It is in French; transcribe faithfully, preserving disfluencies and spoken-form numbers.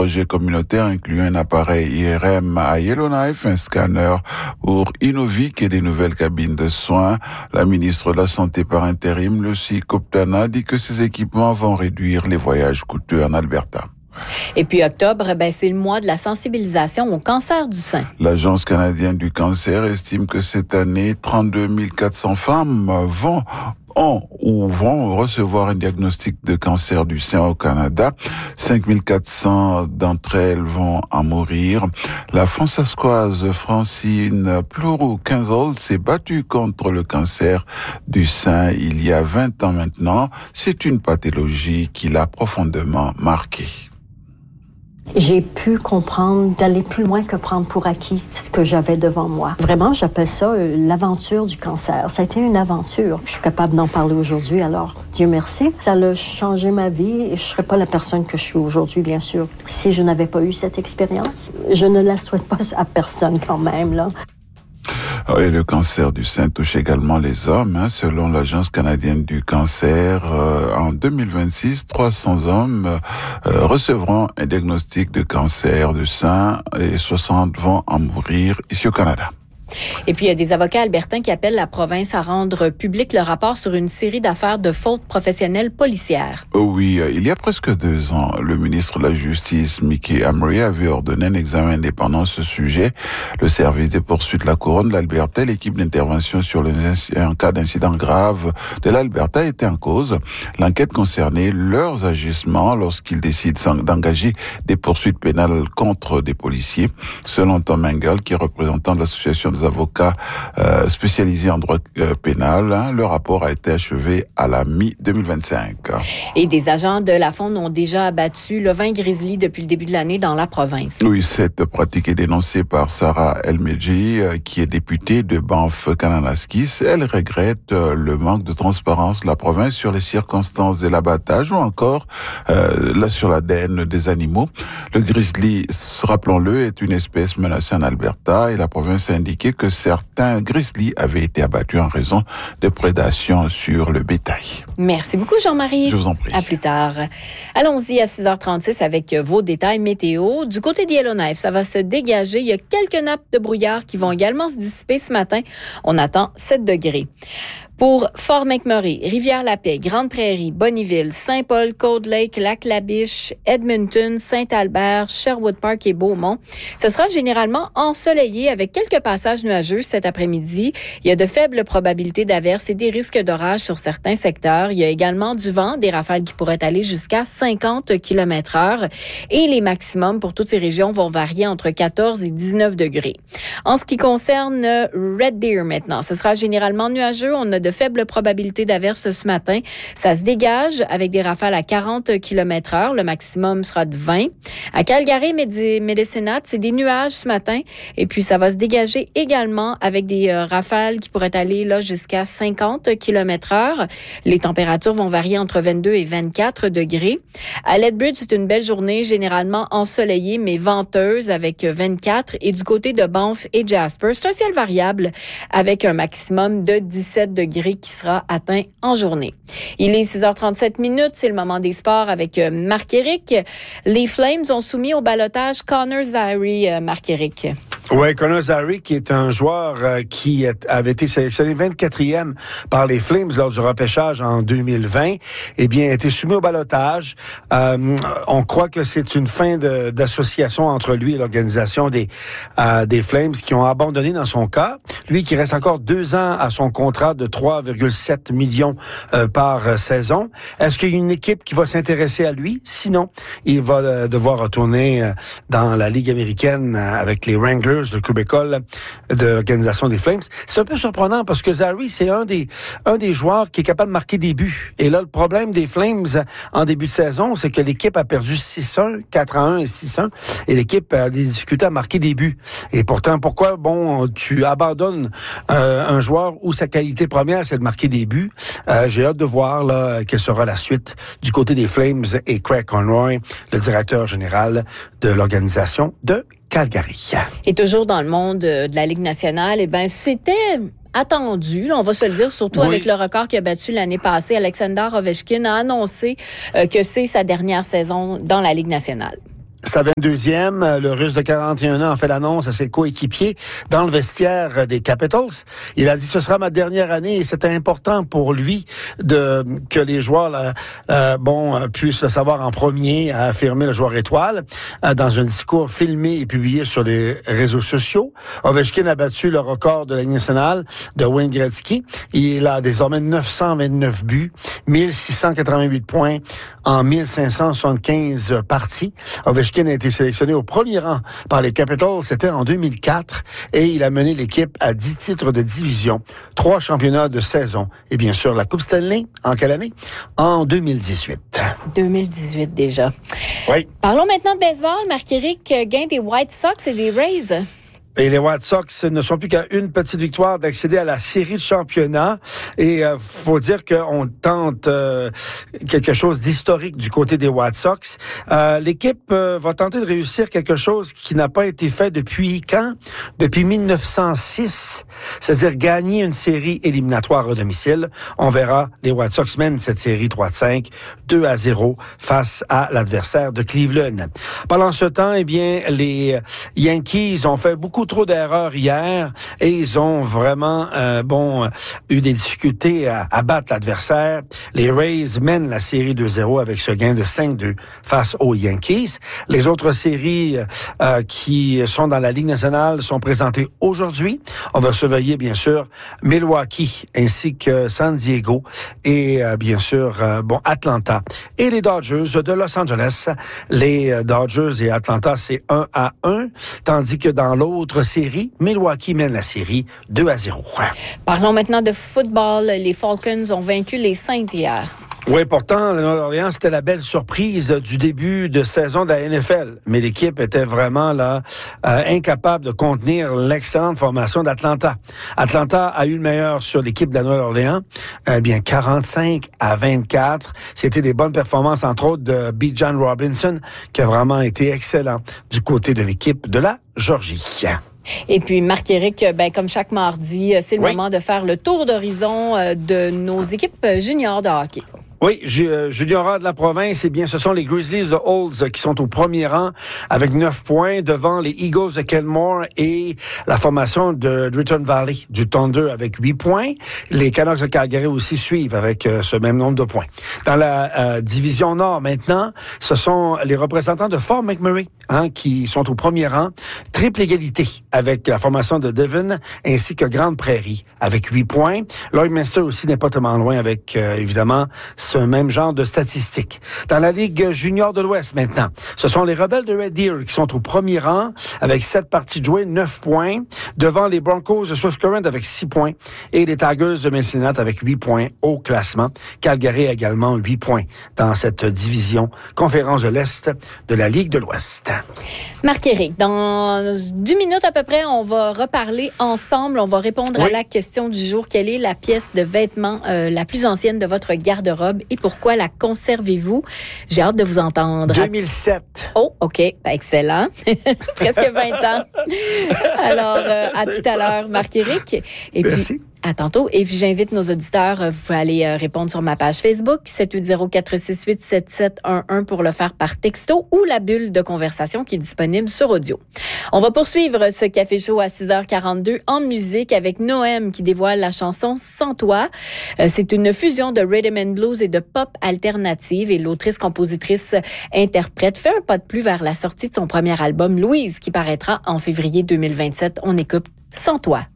projet communautaire incluant un appareil I R M à Yellowknife, un scanner pour Innovic et des nouvelles cabines de soins. La ministre de la Santé par intérim, Lucy Koptana, dit que ces équipements vont réduire les voyages coûteux en Alberta. Et puis octobre, ben, c'est le mois de la sensibilisation au cancer du sein. L'Agence canadienne du cancer estime que cette année, trente-deux mille quatre cents femmes vont ont ou vont recevoir un diagnostic de cancer du sein au Canada. cinq mille quatre cents d'entre elles vont en mourir. La françaiscoise Francine Plourou-Quinzol s'est battue contre le cancer du sein il y a vingt ans maintenant. C'est une pathologie qui l'a profondément marquée. J'ai pu comprendre d'aller plus loin que prendre pour acquis ce que j'avais devant moi. Vraiment, j'appelle ça euh, l'aventure du cancer. Ça a été une aventure. Je suis capable d'en parler aujourd'hui, alors Dieu merci. Ça a changé ma vie et je ne serais pas la personne que je suis aujourd'hui, bien sûr, si je n'avais pas eu cette expérience. Je ne la souhaite pas à personne quand même, là. Et le cancer du sein touche également les hommes. Hein. Selon l'Agence canadienne du cancer, euh, en deux mille vingt-six, trois cents hommes euh, recevront un diagnostic de cancer du sein et soixante vont en mourir ici au Canada. Et puis, il y a des avocats albertains qui appellent la province à rendre public le rapport sur une série d'affaires de fautes professionnelles policières. Oui, il y a presque deux ans, le ministre de la Justice, Mickey Amery, avait ordonné un examen indépendant sur ce sujet. Le service des poursuites de la couronne de l'Alberta et l'équipe d'intervention sur le, un cas d'incident grave de l'Alberta était en cause. L'enquête concernait leurs agissements lorsqu'ils décident d'engager des poursuites pénales contre des policiers. Selon Tom Engel, qui est représentant de l'association des avocats euh, spécialisés en droit euh, pénal, hein, le rapport a été achevé à la mi deux mille vingt-cinq. Et des agents de la Fonde ont déjà abattu le vin grizzly depuis le début de l'année dans la province. Oui, cette pratique est dénoncée par Sarah Elmedji, euh, qui est députée de Banff-Kananaskis. Elle regrette euh, le manque de transparence de la province sur les circonstances de l'abattage ou encore euh, là sur la D N des animaux. Le grizzly, rappelons-le, est une espèce menacée en Alberta et la province a indiqué que certains grizzlies avaient été abattus en raison de prédation sur le bétail. Merci beaucoup, Jean-Marie. Je vous en prie. À plus tard. Allons-y à six heures trente-six avec vos détails météo. Du côté de Yellowknife, ça va se dégager. Il y a quelques nappes de brouillard qui vont également se dissiper ce matin. On attend sept degrés. Pour Fort McMurray, Rivière-la-Paix, Grande-Prairie, Bonnyville, Saint-Paul, Cold Lake, Lac-La-Biche, Edmonton, Saint-Albert, Sherwood Park et Beaumont, ce sera généralement ensoleillé avec quelques passages nuageux cet après-midi. Il y a de faibles probabilités d'averses et des risques d'orage sur certains secteurs. Il y a également du vent, des rafales qui pourraient aller jusqu'à cinquante kilomètres heure et les maximums pour toutes ces régions vont varier entre quatorze et dix-neuf degrés. En ce qui concerne Red Deer maintenant, ce sera généralement nuageux. On a de faibles probabilités d'averses ce matin. Ça se dégage avec des rafales à quarante kilomètres heure. Le maximum sera de vingt. À Calgary, Medicine Hat, c'est des nuages ce matin. Et puis, ça va se dégager également avec des euh, rafales qui pourraient aller là jusqu'à cinquante kilomètres heure. Les températures vont varier entre vingt-deux et vingt-quatre degrés. À Lethbridge, c'est une belle journée, généralement ensoleillée, mais venteuse avec vingt-quatre. Et du côté de Banff et Jasper, c'est un ciel variable avec un maximum de dix-sept degrés qui sera atteint en journée. Il est six heures trente-sept minutes, c'est le moment des sports avec Marc-Éric. Les Flames ont soumis au ballottage Connor Zary, Marc-Éric. Oui, Connor Zary, qui est un joueur euh, qui est, avait été sélectionné vingt-quatrième par les Flames lors du repêchage en deux mille vingt, eh bien, a été soumis au ballottage. Euh, on croit que c'est une fin de, d'association entre lui et l'organisation des, euh, des Flames qui ont abandonné dans son cas. Lui qui reste encore deux ans à son contrat de trois virgule sept millions euh, par euh, saison. Est-ce qu'il y a une équipe qui va s'intéresser à lui? Sinon, il va euh, devoir retourner euh, dans la Ligue américaine euh, avec les Wranglers, le club école de l'organisation des Flames. C'est un peu surprenant parce que Zary, c'est un des, un des joueurs qui est capable de marquer des buts. Et là, le problème des Flames en début de saison, c'est que l'équipe a perdu six un, quatre à un et six un. Et l'équipe a des difficultés à marquer des buts. Et pourtant, pourquoi, bon, tu abandonnes euh, un joueur où sa qualité première, c'est de marquer des buts? Euh, j'ai hâte de voir, là, quelle sera la suite du côté des Flames et Craig Conroy, le directeur général de l'organisation de Calgary. Et toujours dans le monde de la Ligue nationale, eh ben c'était attendu, là, on va se le dire, surtout oui. Avec le record qu'il a battu l'année passée. Alexander Ovechkin a annoncé euh, que c'est sa dernière saison dans la Ligue nationale. sa vingt-deuxième. Le Russe de quarante et un ans a fait l'annonce à ses coéquipiers dans le vestiaire des Capitals. Il a dit, ce sera ma dernière année et c'était important pour lui de que les joueurs là, euh, bon, puissent le savoir en premier, a affirmé le joueur étoile euh, dans un discours filmé et publié sur les réseaux sociaux. Ovechkin a battu le record de la Ligue nationale de Wayne Gretzky. Il a désormais neuf cent vingt-neuf buts, mille six cent quatre-vingt-huit points en mille cinq cent soixante-quinze parties. Ovechkin a été sélectionné au premier rang par les Capitals, c'était en deux mille quatre, et il a mené l'équipe à dix titres de division, trois championnats de saison, et bien sûr la Coupe Stanley, en quelle année? En deux mille dix-huit. deux mille dix-huit déjà. Oui. Parlons maintenant de baseball. Marc-Éric, gain des White Sox et des Rays. Et les White Sox ne sont plus qu'à une petite victoire d'accéder à la série de championnat. Et euh, faut dire qu'on tente euh, quelque chose d'historique du côté des White Sox. Euh, l'équipe euh, va tenter de réussir quelque chose qui n'a pas été fait depuis quand? Depuis mille neuf cent six. C'est-à-dire gagner une série éliminatoire à domicile. On verra, les White Sox mènent cette série trois à cinq, deux à zéro face à l'adversaire de Cleveland. Pendant ce temps, eh bien, les Yankees ont fait beaucoup trop d'erreurs hier et ils ont vraiment euh, bon eu des difficultés à, à battre l'adversaire. Les Rays mènent la série deux zéro avec ce gain de cinq deux face aux Yankees. Les autres séries euh, qui sont dans la Ligue nationale sont présentées aujourd'hui. On va surveiller bien sûr Milwaukee ainsi que San Diego et euh, bien sûr euh, bon Atlanta et les Dodgers de Los Angeles. Les Dodgers et Atlanta, c'est un à un, tandis que dans l'autre série, Milwaukee mène la série deux à zéro. Parlons maintenant de football. Les Falcons ont vaincu les Saints hier. Oui, pourtant, le Nouvelle-Orléans, c'était la belle surprise du début de saison de la N F L. Mais l'équipe était vraiment là euh, incapable de contenir l'excellente formation d'Atlanta. Atlanta a eu le meilleur sur l'équipe de la Nouvelle-Orléans. Eh bien, quarante-cinq à vingt-quatre. C'était des bonnes performances, entre autres, de Bijan Robinson, qui a vraiment été excellent du côté de l'équipe de la Georgie. Et puis, Marc-Éric, ben, comme chaque mardi, c'est le oui. moment de faire le tour d'horizon de nos équipes juniors de hockey. Oui, Juniora de la province, eh bien, ce sont les Grizzlies de Olds qui sont au premier rang avec neuf points devant les Eagles de Kenmore et la formation de Drayton Valley du Thunder avec huit points. Les Canucks de Calgary aussi suivent avec euh, ce même nombre de points. Dans la euh, division Nord maintenant, ce sont les représentants de Fort McMurray hein, qui sont au premier rang. Triple égalité avec la formation de Devon ainsi que Grande Prairie avec huit points. Lloydminster aussi n'est pas tellement loin avec, euh, évidemment, ce même genre de statistiques. Dans la Ligue junior de l'Ouest maintenant, ce sont les Rebelles de Red Deer qui sont au premier rang avec sept parties de jouées, neuf points, devant les Broncos de Swift Current avec six points et les Tigers de Massillon avec huit points au classement. Calgary a également huit points dans cette division conférence de l'Est de la Ligue de l'Ouest. Marc-Éric, dans dix minutes à peu près, on va reparler ensemble. On va répondre oui. à la question du jour. Quelle est la pièce de vêtement euh, la plus ancienne de votre garde-robe et pourquoi la conservez-vous? J'ai hâte de vous entendre. deux mille sept. Oh, OK. Ben, excellent. Presque vingt ans. Alors, euh, à tout à l'heure, Marc-Éric. Et Merci. Puis, à tantôt. Et puis, j'invite nos auditeurs, vous pouvez aller euh, répondre sur ma page Facebook, sept huit zéro, quatre six huit, sept sept un un pour le faire par texto ou la bulle de conversation qui est disponible sur audio. On va poursuivre ce Café Show à six heures quarante-deux en musique avec Noem qui dévoile la chanson Sans toi. Euh, c'est une fusion de rhythm and blues et de pop alternative et l'autrice, compositrice, interprète fait un pas de plus vers la sortie de son premier album Louise qui paraîtra en février deux mille vingt-sept. On écoute Sans toi.